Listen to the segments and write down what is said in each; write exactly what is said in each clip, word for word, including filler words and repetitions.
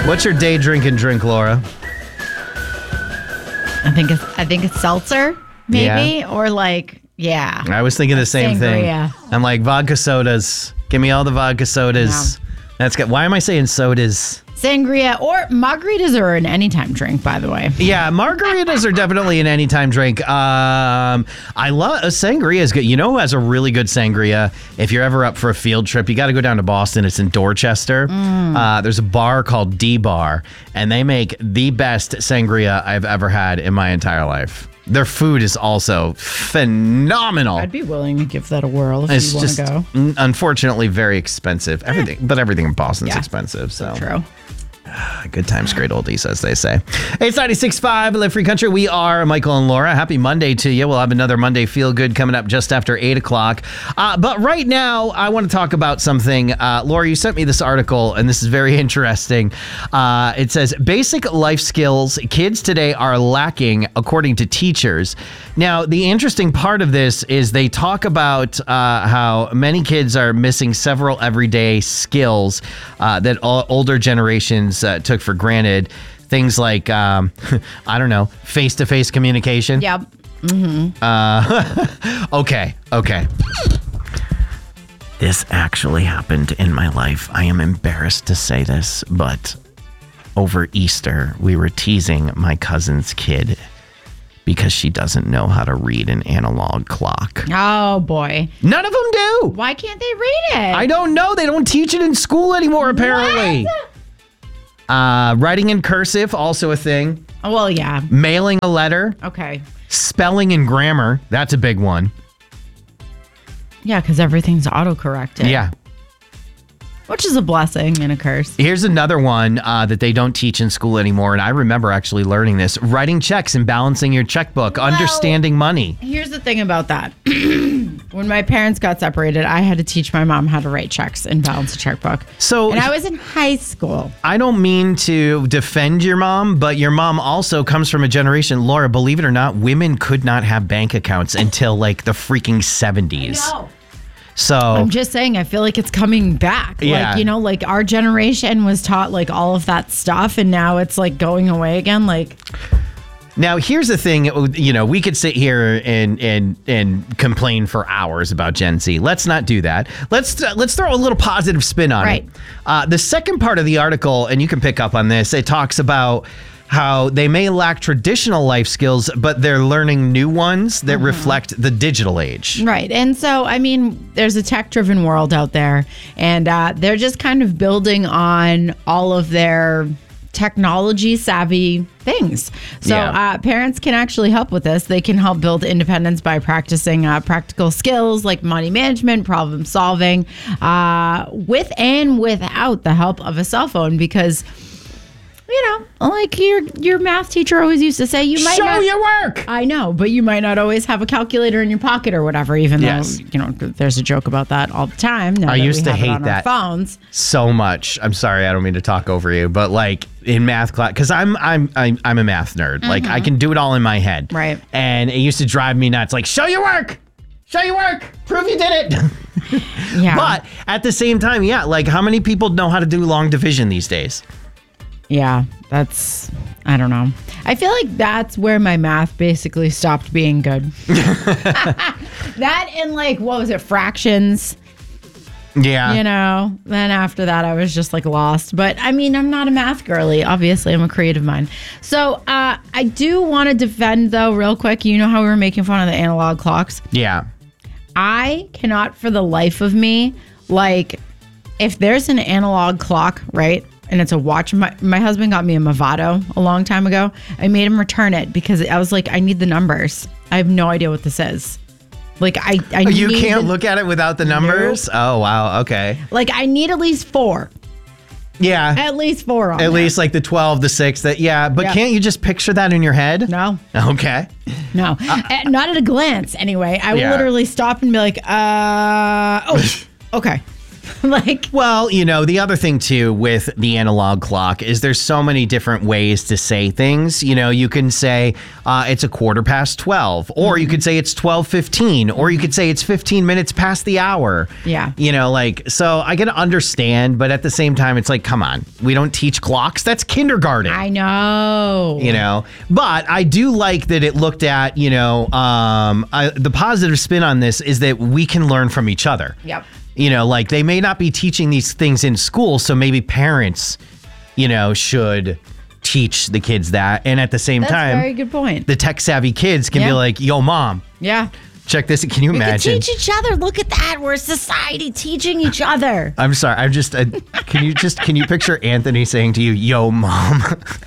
What's your day drinking drink, Laura? I think it's I think it's seltzer, maybe, yeah. or like yeah. I was thinking the same Sangria. thing. I'm like vodka sodas. Give me all the vodka sodas. No. That's good. Why am I saying sodas? Sangria or margaritas are an anytime drink, by the way. Yeah, margaritas are definitely an anytime drink. Um, I love a sangria is good. You know who has a really good sangria? If you're ever up for a field trip, you got to go down to Boston. It's in Dorchester. Mm. Uh, there's a bar called D Bar, and they make the best sangria I've ever had in my entire life. Their food is also phenomenal. I'd be willing to give that a whirl if it's you want to go. Just, unfortunately, very expensive. Everything, but everything in Boston's yeah. expensive. So true. Good times, great oldies, as they say. It's ninety-six point five, Live Free Country. We are Michael and Laura. Happy Monday to you. We'll have another Monday Feel Good coming up just after eight o'clock. Uh, but right now, I want to talk about something. Uh, Laura, you sent me this article, and this is very interesting. Uh, it says, basic life skills kids today are lacking, according to teachers. Now, the interesting part of this is they talk about uh, how many kids are missing several everyday skills uh, that all older generations uh, took for granted. Things like, um, I don't know, face-to-face communication. Yep. Mm-hmm. Uh, okay, okay. This actually happened in my life. I am embarrassed to say this, but over Easter, we were teasing my cousin's kid because she doesn't know how to read an analog clock. Oh, boy. None of them do. Why can't they read it? I don't know. They don't teach it in school anymore, apparently. What? Uh, writing in cursive, also a thing. Oh, well, yeah. Mailing a letter. Okay. Spelling and grammar. That's a big one. Yeah, because everything's autocorrected. Yeah. Which is a blessing and a curse. Here's another one uh, that they don't teach in school anymore, and I remember actually learning this. Writing checks and balancing your checkbook, well, understanding money. Here's the thing about that. When my parents got separated, I had to teach my mom how to write checks and balance a checkbook. So, and I was in high school. I don't mean to defend your mom, but your mom also comes from a generation, Laura, believe it or not, women could not have bank accounts until like the freaking seventies. I know. So I'm just saying, I feel like it's coming back. Yeah. Like, you know, like our generation was taught like all of that stuff, and now it's like going away again. Like, now here's the thing, you know, we could sit here and and and complain for hours about Gen Z. Let's not do that. Let's let's throw a little positive spin on right. it. Uh, the second part of the article, and you can pick up on this, it talks about how they may lack traditional life skills, but they're learning new ones that mm-hmm. reflect the digital age. Right. And so, I mean, there's a tech-driven world out there, and uh, they're just kind of building on all of their technology-savvy things. So yeah. uh, parents can actually help with this. They can help build independence by practicing uh, practical skills like money management, problem solving, uh, with and without the help of a cell phone, because you know, like your your math teacher always used to say, you might show not, your work. I know, but you might not always have a calculator in your pocket or whatever, even yes. though, you know, there's a joke about that all the time. Now I that used we to have it hate on that our phones. so much. I'm sorry, I don't mean to talk over you, but like in math class, because I'm I'm I'm I'm a math nerd. Mm-hmm. Like I can do it all in my head. Right. And it used to drive me nuts. Like, show your work. Show your work. Prove you did it. Yeah. But at the same time, yeah, like how many people know how to do long division these days? Yeah, that's, I don't know. I feel like that's where my math basically stopped being good. That and like, what was it, fractions? Yeah. You know, then after that, I was just like lost. But I mean, I'm not a math girly. Obviously, I'm a creative mind. So uh, I do want to defend, though, real quick. You know how we were making fun of the analog clocks? Yeah. I cannot for the life of me, like, if there's an analog clock, right? And it's a watch. My, my husband got me a Movado a long time ago. I made him return it because I was like, I need the numbers. I have no idea what this is. Like, I, I oh, you need can't the, look at it without the numbers? Nope. Oh, wow. Okay. Like, I need at least four. Yeah. At least four on At there. least like the twelve, the six, that, yeah. But yep. Can't you just picture that in your head? No. Okay. No. Uh, Not at a glance, anyway. I yeah. would literally stop and be like, uh, oh, okay. Like, well, you know, the other thing too with the analog clock is there's so many different ways to say things. You know, you can say uh, it's a quarter past twelve, or mm-hmm. you could say it's twelve fifteen, or you could say it's fifteen minutes past the hour. Yeah. You know, like, so I can understand, but at the same time, it's like, come on, we don't teach clocks. That's kindergarten. I know. You know, but I do like that it looked at, you know, um, I, the positive spin on this is that we can learn from each other. Yep. You know, like they may not be teaching these things in school, so maybe parents, you know, should teach the kids that. And at the same That's time, a very good point. The tech savvy kids can yeah. be like, yo, mom. Yeah. Check this. Can you we imagine? We can teach each other. Look at that. We're a society teaching each other. I'm sorry. I'm just, uh, can you just, can you picture Anthony saying to you, yo, mom?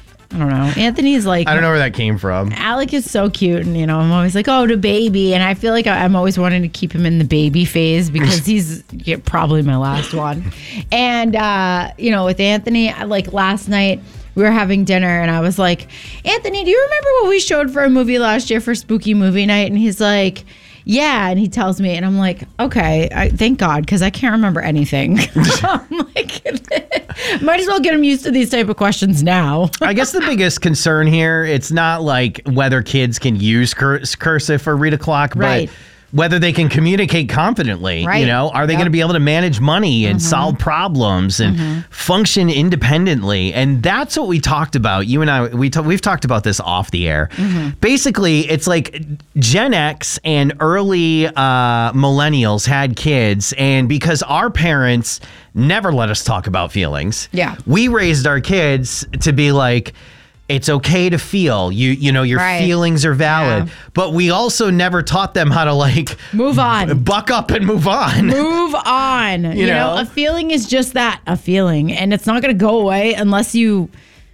I don't know. Anthony's like, I don't know where that came from. Alec is so cute. And, you know, I'm always like, oh, the baby. And I feel like I'm always wanting to keep him in the baby phase because he's yeah, probably my last one. And, uh, you know, with Anthony, like last night, we were having dinner and I was like, Anthony, do you remember what we showed for a movie last year for Spooky Movie Night? And he's like, yeah. And he tells me, and I'm like, okay, I, thank God, because I can't remember anything. I'm like, might as well get him used to these type of questions now. I guess the biggest concern here, it's not like whether kids can use cur- cursive or read a clock, right. but whether they can communicate confidently. Right. You know, are they yep. going to be able to manage money and mm-hmm. solve problems and mm-hmm. function independently? And that's what we talked about. You and I, we t- we've talked about this off the air. Mm-hmm. Basically, it's like Gen X and early uh, millennials had kids, and because our parents never let us talk about feelings, yeah, we raised our kids to be like, it's okay to feel. You you know, your right. feelings are valid. Yeah. But we also never taught them how to like move on. Buck up and move on. Move on. You, you know? know, a feeling is just that, a feeling. And it's not going to go away unless you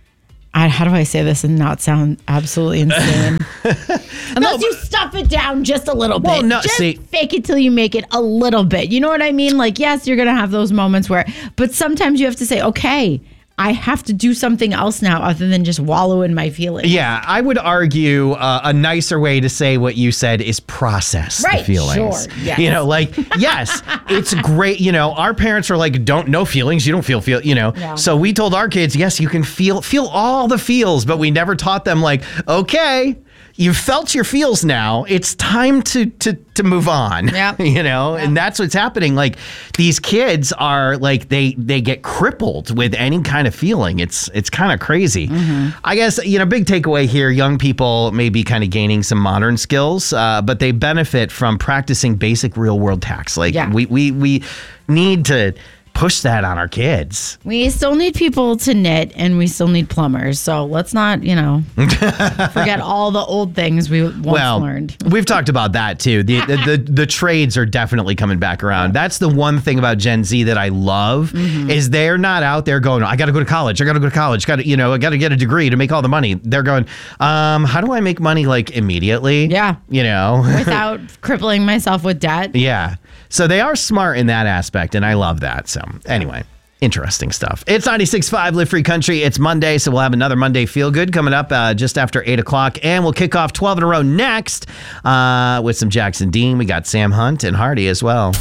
I, how do I say this and not sound absolutely insane? Unless no, you stuff it down just a little bit. Well, no, just see, fake it till you make it a little bit. You know what I mean? Like, yes, you're going to have those moments where, but sometimes you have to say, okay, I have to do something else now other than just wallow in my feelings. Yeah, I would argue uh, a nicer way to say what you said is process right, the feelings. Sure, yes. You know, like, yes, it's great. You know, our parents are like, don't, no feelings. You don't feel, feel, you know. Yeah. So we told our kids, yes, you can feel, feel all the feels, but we never taught them like, okay, you've felt your feels now. It's time to to to move on. Yeah. You know, yep. and that's what's happening. Like these kids are like they they get crippled with any kind of feeling. It's it's kind of crazy. Mm-hmm. I guess, you know, big takeaway here, young people may be kind of gaining some modern skills, uh, but they benefit from practicing basic real world tasks. Like yeah. we we we need to push that on our kids. We still need people to knit and we still need plumbers. So let's not, you know, forget all the old things we once well, learned. We've talked about that too. The, the the the trades are definitely coming back around. That's the one thing about Gen Z that I love mm-hmm. is they're not out there going, I got to go to college. I got to go to college. Got to, you know, I got to get a degree to make all the money. They're going, um, how do I make money like immediately? Yeah. You know, without crippling myself with debt. Yeah. So they are smart in that aspect, and I love that. So anyway, interesting stuff. It's ninety-six point five Live Free Country. It's Monday, so we'll have another Monday Feel Good coming up uh, just after eight o'clock, and we'll kick off twelve in a row next uh, with some Jackson Dean. We got Sam Hunt and Hardy as well.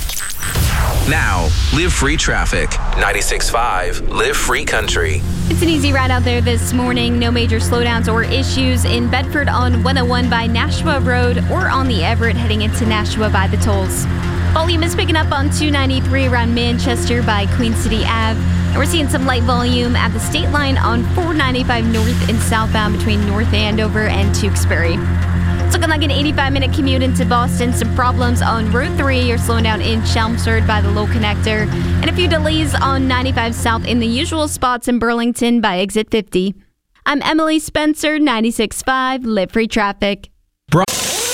Now, Live Free Traffic. ninety-six point five Live Free Country. It's an easy ride out there this morning. No major slowdowns or issues in Bedford on one oh one by Nashua Road or on the Everett heading into Nashua by the tolls. Volume is picking up on two ninety-three around Manchester by Queen City Avenue. And we're seeing some light volume at the state line on four ninety-five north and southbound between North Andover and Tewksbury. It's looking like an eighty-five minute commute into Boston. Some problems on Route three. You're slowing down in Chelmsford by the Low Connector. And a few delays on ninety-five South in the usual spots in Burlington by Exit fifty. I'm Emily Spencer, ninety-six point five Live Free Traffic. Bro-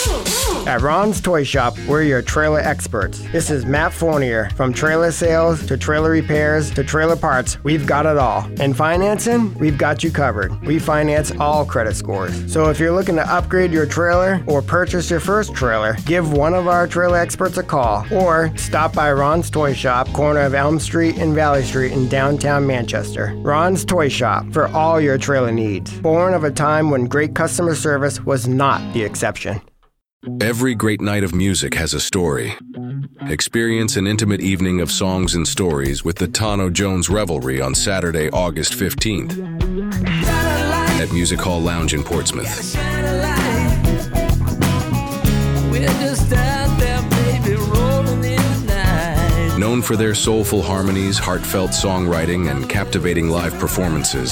At Ron's Toy Shop, we're your trailer experts. This is Matt Fournier. From trailer sales to trailer repairs to trailer parts, we've got it all. And financing, we've got you covered. We finance all credit scores. So if you're looking to upgrade your trailer or purchase your first trailer, give one of our trailer experts a call or stop by Ron's Toy Shop, corner of Elm Street and Valley Street in downtown Manchester. Ron's Toy Shop for all your trailer needs. Born of a time when great customer service was not the exception. Every great night of music has a story. Experience an intimate evening of songs and stories with the Tano Jones Revelry on Saturday, August fifteenth at Music Hall Lounge in Portsmouth. Known for their soulful harmonies, heartfelt songwriting, and captivating live performances,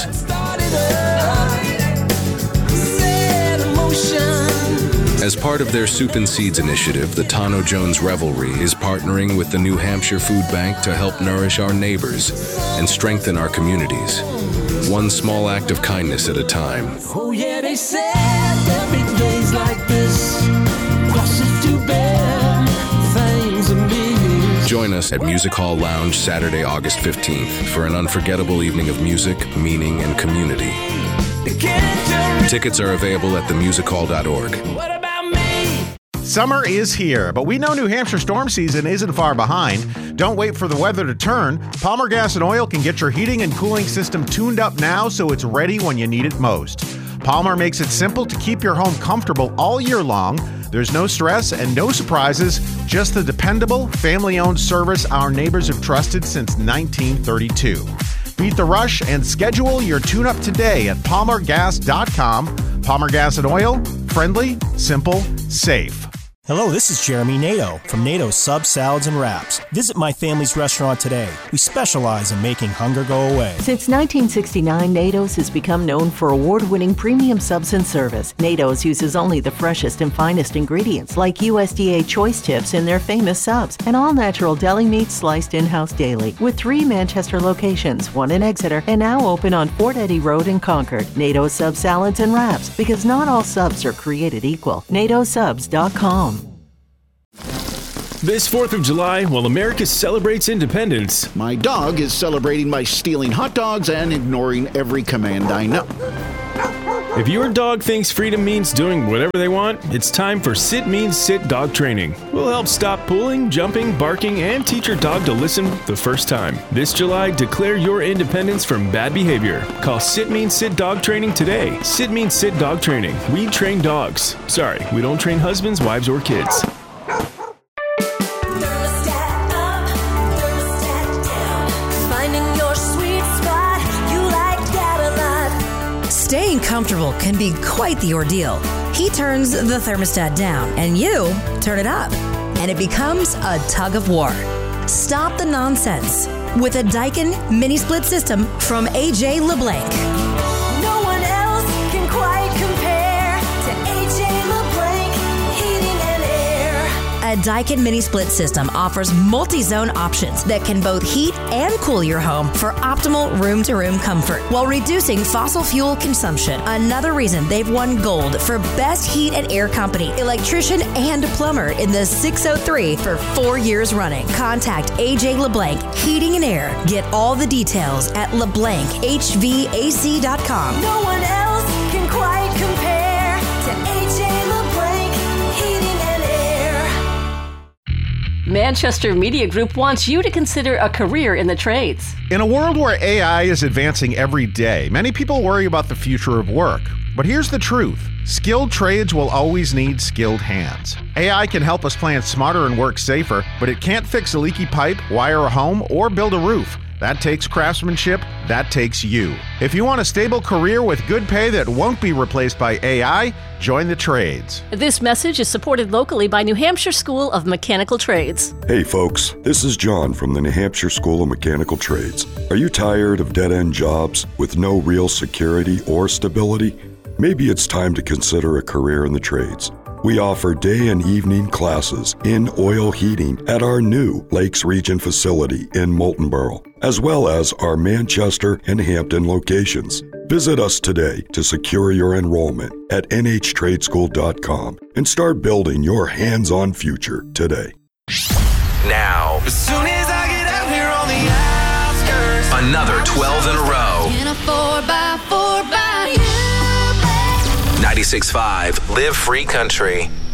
as part of their Soup and Seeds initiative, the Tano Jones Revelry is partnering with the New Hampshire Food Bank to help nourish our neighbors and strengthen our communities, one small act of kindness at a time. Oh yeah, they said every day's like this, crosses to bear, things and meanings. Join us at Music Hall Lounge Saturday, August fifteenth for an unforgettable evening of music, meaning, and community. Tickets are available at the music hall dot org. Summer is here, but we know New Hampshire storm season isn't far behind. Don't wait for the weather to turn. Palmer Gas and Oil can get your heating and cooling system tuned up now so it's ready when you need it most. Palmer makes it simple to keep your home comfortable all year long. There's no stress and no surprises, just the dependable, family-owned service our neighbors have trusted since nineteen thirty-two. Beat the rush and schedule your tune-up today at palmer gas dot com. Palmer Gas and Oil, friendly, simple, safe. Hello, this is Jeremy Nato from Nato Subs, Salads, and Wraps. Visit my family's restaurant today. We specialize in making hunger go away. Since nineteen sixty-nine, Nato's has become known for award-winning premium subs and service. Nato's uses only the freshest and finest ingredients, like U S D A choice tips in their famous subs, and all-natural deli meats sliced in-house daily. With three Manchester locations, one in Exeter, and now open on Fort Eddy Road in Concord. Nato's Subs, Salads, and Wraps, because not all subs are created equal. nato subs dot com. This fourth of July, while America celebrates independence, my dog is celebrating by stealing hot dogs and ignoring every command I know. If your dog thinks freedom means doing whatever they want, it's time for Sit Means Sit dog training. We'll help stop pulling, jumping, barking, and teach your dog to listen the first time. This July, declare your independence from bad behavior. Call Sit Means Sit dog training today. Sit Means Sit dog training. We train dogs. Sorry, we don't train husbands, wives, or kids. Staying comfortable can be quite the ordeal. He turns the thermostat down, and you turn it up, and it becomes a tug of war. Stop the nonsense with a Daikin mini split system from A J LeBlanc. No one else can quite compare to A J LeBlanc Heating and Air. A Daikin mini split system offers multi-zone options that can both heat and cool your home for optimal room-to-room comfort while reducing fossil fuel consumption. Another reason they've won gold for Best Heat and Air Company, Electrician, and Plumber in the six oh three for four years running. Contact A J LeBlanc Heating and Air. Get all the details at leblanc h v a c dot com. No one else can quite compare to A J LeBlanc Heating and Air. Manchester Media Group wants you to consider a career in the trades. In a world where A I is advancing every day, many people worry about the future of work. But here's the truth. Skilled trades will always need skilled hands. A I can help us plan smarter and work safer, but it can't fix a leaky pipe, wire a home, or build a roof. That takes craftsmanship. That takes you. If you want a stable career with good pay that won't be replaced by A I, join the trades. This message is supported locally by New Hampshire School of Mechanical Trades. Hey folks, this is John from the New Hampshire School of Mechanical Trades. Are you tired of dead-end jobs with no real security or stability? Maybe it's time to consider a career in the trades. We offer day and evening classes in oil heating at our new Lakes Region facility in Moultonborough, as well as our Manchester and Hampton locations. Visit us today to secure your enrollment at n h trade school dot com and start building your hands-on future today. Now, As soon as I get out here on the outskirts, another twelve in a row. in a four by four by you. ninety-six point five Live Free Country.